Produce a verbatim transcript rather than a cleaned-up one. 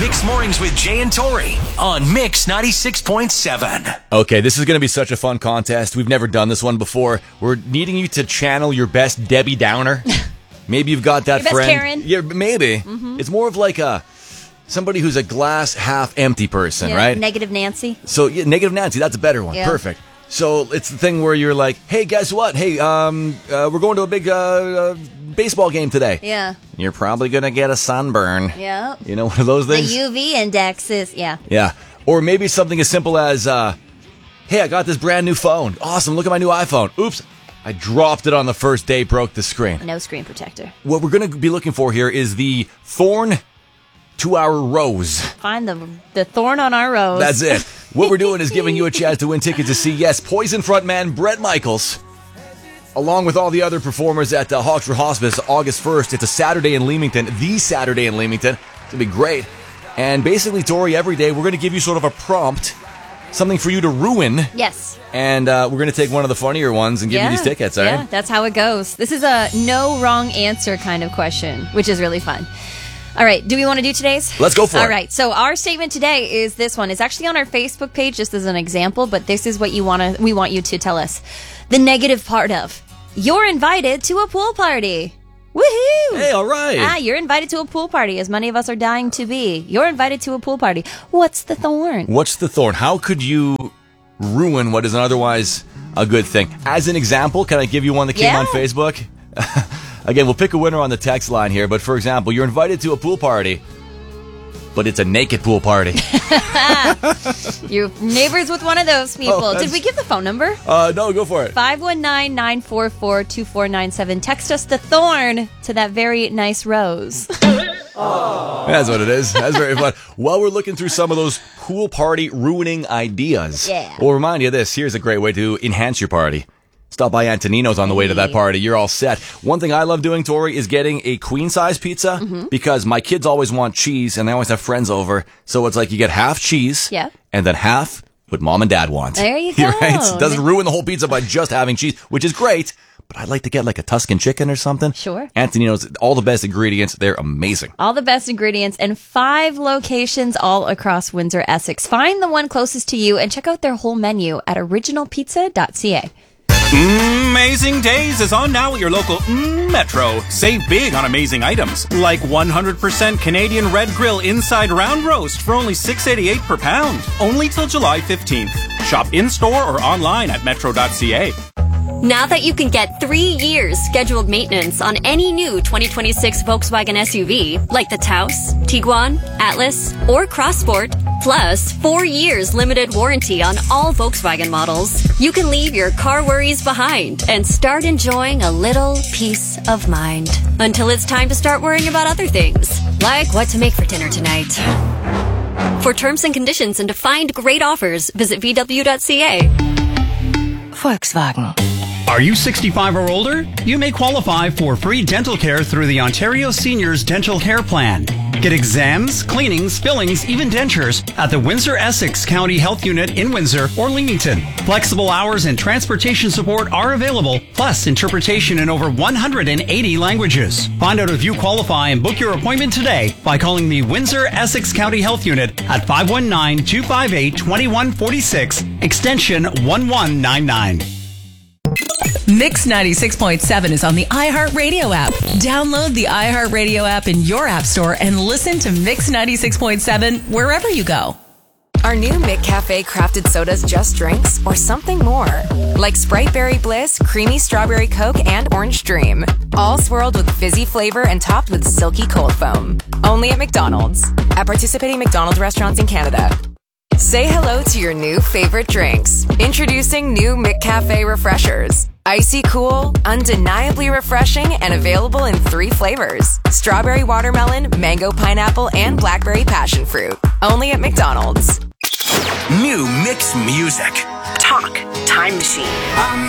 Mixed Mornings with Jay and Tori on Mix ninety-six point seven. Okay, this is going to be such a fun contest. We've never done this one before. We're needing you to channel your best Debbie Downer. Maybe you've got that your friend. Best Karen. Yeah, maybe. Mm-hmm. It's more of like a somebody who's a glass half empty person, yeah, right? Negative Nancy. So yeah, negative Nancy, that's a better one. Yeah. Perfect. So it's the thing where you're like, hey, guess what? Hey, um, uh, we're going to a big uh, uh, baseball game today. Yeah. You're probably going to get a sunburn. Yeah. You know, one of those things? The U V index is, yeah. Yeah. Or maybe something as simple as, uh, hey, I got this brand new phone. Awesome. Look at my new iPhone. Oops. I dropped it on the first day, broke the screen. No screen protector. What we're going to be looking for here is the thorn to our rose. Find the the thorn on our rose. That's it. What we're doing is giving you a chance to win tickets to see, yes, Poison frontman Bret Michaels, along with all the other performers at uh, Hawkesbury Hospice, August first. It's a Saturday in Leamington, the Saturday in Leamington. It's going to be great. And basically, Tori, every day we're going to give you sort of a prompt, something for you to ruin. Yes. And uh, we're going to take one of the funnier ones and give yeah. you these tickets, all right? Yeah, that's how it goes. This is a no wrong answer kind of question, which is really fun. All right, do we want to do today's? Let's go for All it. All right, so our statement today is this one. It's actually on our Facebook page, just as an example, but this is what you want to. we want you to tell us. The negative part of, you're invited to a pool party. Woohoo! Hey, all right. Ah, you're invited to a pool party, as many of us are dying to be. You're invited to a pool party. What's the thorn? What's the thorn? How could you ruin what is otherwise a good thing? As an example, can I give you one that came Yeah. on Facebook? Again, we'll pick a winner on the text line here, but for example, you're invited to a pool party, but it's a naked pool party. You're neighbors with one of those people. Oh, Did we give the phone number? Uh, no, go for it. five one nine, nine four four, two four nine seven. Text us the thorn to that very nice rose. That's what it is. That's very fun. While we're looking through some of those pool party ruining ideas, Yeah. we'll remind you of this. Here's a great way to enhance your party. Stop by Antonino's on the way to that party. You're all set. One thing I love doing, Tori, is getting a queen-size pizza Mm-hmm. because my kids always want cheese and they always have friends over. So it's like you get half cheese Yeah. and then half what mom and dad want. There you go. Right? It doesn't ruin the whole pizza by just having cheese, which is great. But I'd like to get like a Tuscan chicken or something. Sure. Antonino's, all the best ingredients. They're amazing. All the best ingredients and five locations all across Windsor, Essex. Find the one closest to you and check out their whole menu at original pizza dot c a. Amazing Days is on now at your local mm, Metro. Save big on amazing items, like one hundred percent Canadian Red Grill Inside Round Roast for only six dollars and eighty-eight cents per pound. Only till July fifteenth. Shop in-store or online at metro dot c a. Now that you can get three years scheduled maintenance on any new twenty twenty-six Volkswagen S U V, like the Taos, Tiguan, Atlas, or Crossport, plus four years limited warranty on all Volkswagen models, you can leave your car worries behind and start enjoying a little peace of mind. Until it's time to start worrying about other things, like what to make for dinner tonight. For terms and conditions and to find great offers, visit v w dot c a. Volkswagen. Are you sixty-five or older? You may qualify for free dental care through the Ontario Seniors Dental Care Plan. Get exams, cleanings, fillings, even dentures at the Windsor-Essex County Health Unit in Windsor or Leamington. Flexible hours and transportation support are available, plus interpretation in over one hundred eighty languages. Find out if you qualify and book your appointment today by calling the Windsor-Essex County Health Unit at five one nine, two five eight, two one four six, extension one one nine nine. Mix ninety-six point seven is on the iHeartRadio app. Download the iHeartRadio app in your app store and listen to Mix ninety-six point seven wherever you go. Are new McCafe crafted sodas just drinks or something more? Like Sprite Berry Bliss, Creamy Strawberry Coke, and Orange Dream. All swirled with fizzy flavor and topped with silky cold foam. Only at McDonald's. At participating McDonald's restaurants in Canada. Say hello to your new favorite drinks. Introducing new McCafe Refreshers. Icy cool, undeniably refreshing, and available in three flavors. Strawberry watermelon, mango pineapple, and blackberry passion fruit. Only at McDonald's. New mixed music. Talk Time Machine.